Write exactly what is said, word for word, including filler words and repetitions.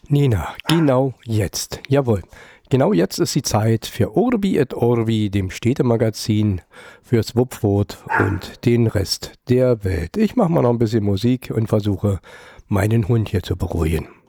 Nina, genau jetzt. Jawohl. Genau jetzt ist die Zeit für Orbi et Orbi, dem Städtemagazin, fürs Wupfrot und den Rest der Welt. Ich mache mal noch ein bisschen Musik und versuche, meinen Hund hier zu beruhigen.